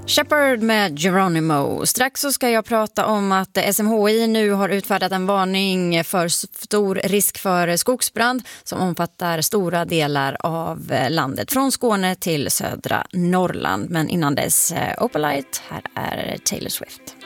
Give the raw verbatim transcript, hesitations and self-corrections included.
Shepherd med Geronimo. Strax så ska jag prata om att S M H I nu har utfärdat en varning för stor risk för skogsbrand som omfattar stora delar av landet från Skåne till södra Norrland. Men innan dess, Opalite, här är Taylor Swift.